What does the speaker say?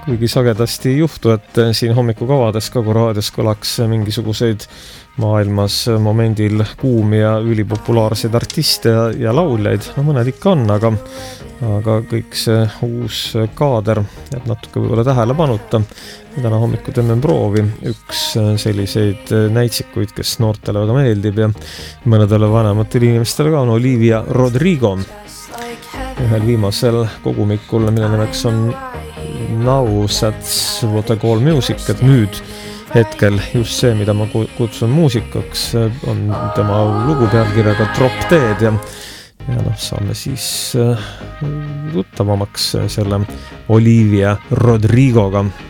kuigi sagedasti ei juhtu, et siin hommikukavades Kagu raadios kõlaks mingisuguseid maailmas momendil kuumi ja ülipopulaarseid artiste ja lauljaid. No mõned ikka on, aga kõik see uus kaader jääb natuke võib-olla tähelepanuta. Täna hommiku teeme proovi üks selliseid näitsikuid, kes noortele väga meeldib ja mõnedele vanematele inimestele ka on Olivia Rodrigo. Ühel viimasel kogumikul, mille nimeks on Now That's What I Call Music, et nüüd hetkel just see, mida ma kutsun muusikaks, on tema lugu pealkirjaga Drop Dead ja saame siis tuttavamaks selle Olivia Rodrigoga.